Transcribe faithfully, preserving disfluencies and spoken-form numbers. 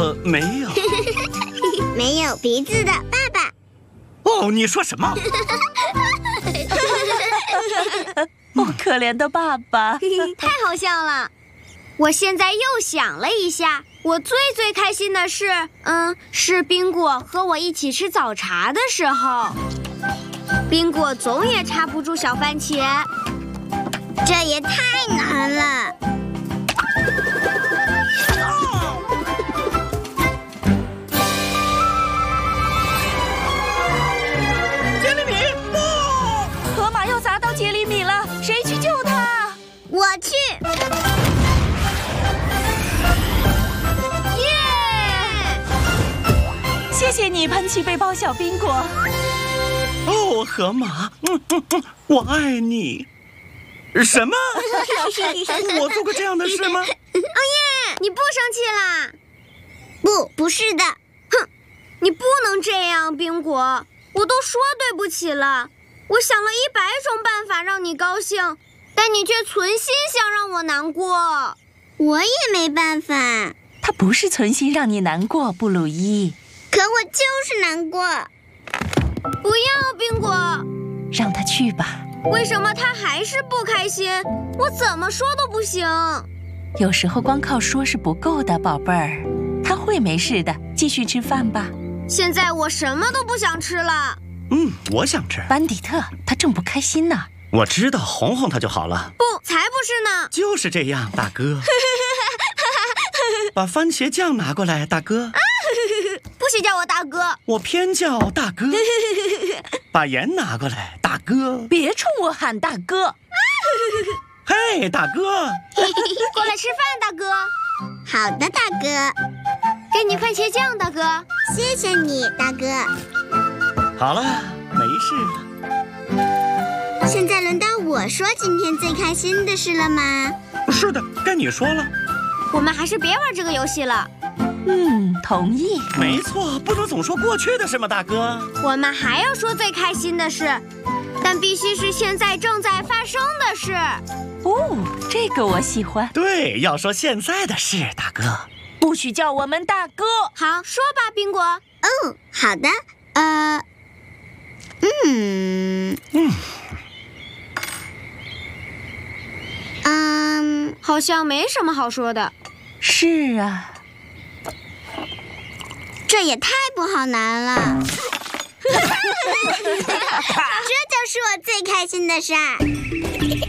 呃，没有。 没有鼻子的爸爸。 哦，你说什么？ 哦，可怜的爸爸。 太好笑了。我现在又想了一下，我最最开心的是，嗯，是宾果和我一起吃早茶的时候。宾果总也插不住小番茄， 这也太难了。 杰里米，不！ 河马要砸到杰里米了，谁去救他？ 我去。 谢谢你，喷气背包小宾果。 哦，河马，嗯嗯嗯，我爱你。什么？我做过这样的事吗？ 哦耶！你不生气啦？ 不，不是的。 哼，你不能这样，宾果。我都说对不起了。我想了一百种办法让你高兴，但你却存心想让我难过。 我也没办法。 他不是存心让你难过，布鲁伊。 可我就是难过。 不要，宾果， 让他去吧。 为什么他还是不开心？我怎么说都不行。 有时候光靠说是不够的，宝贝儿。他会没事的，继续吃饭吧。 现在我什么都不想吃了。 嗯，我想吃。 班迪特，他正不开心呢。 我知道，哄哄他就好了。 不，才不是呢。 就是这样，大哥。把番茄酱拿过来，大哥。 不许叫我大哥， 我偏叫大哥。把盐拿过来，大哥。 别冲我喊大哥。 嘿，大哥。 过来吃饭，大哥。 好的，大哥。 给你番茄酱，大哥。 谢谢你，大哥。 好了，没事了。 现在轮到我说今天最开心的事了吗？ 是的，该你说了。 我们还是别玩这个游戏了。 嗯，同意。 没错，不能总说过去的事嘛，大哥。 我们还要说最开心的事，但必须是现在正在发生的事。 哦，这个我喜欢。 对，要说现在的事，大哥。 不许叫我们大哥。 好，说吧，宾果。 哦，好的。呃，嗯嗯嗯， 好像没什么好说的。 是啊。 这也太不好难了。这就是我最开心的事儿。